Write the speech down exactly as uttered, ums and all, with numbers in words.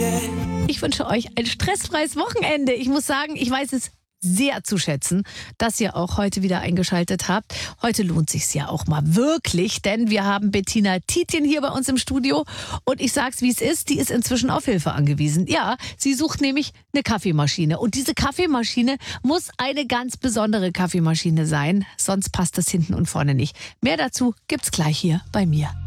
Ich wünsche euch ein stressfreies Wochenende. Ich muss sagen, ich weiß es sehr zu schätzen, dass ihr auch heute wieder eingeschaltet habt. Heute lohnt sich's ja auch mal wirklich, denn wir haben Bettina Tietjen hier bei uns im Studio und ich sag's, wie es ist, die ist inzwischen auf Hilfe angewiesen. Ja, sie sucht nämlich eine Kaffeemaschine und diese Kaffeemaschine muss eine ganz besondere Kaffeemaschine sein, sonst passt das hinten und vorne nicht. Mehr dazu gibt's gleich hier bei mir.